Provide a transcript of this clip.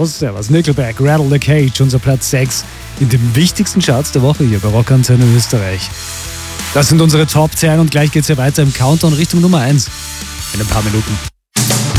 Servus, servus. Nickelback, Rattle the Cage, unser Platz 6 in den wichtigsten Charts der Woche hier bei Rockantenne Österreich. Das sind unsere Top 10 und gleich geht's ja weiter im Countdown Richtung Nummer 1 in ein paar Minuten.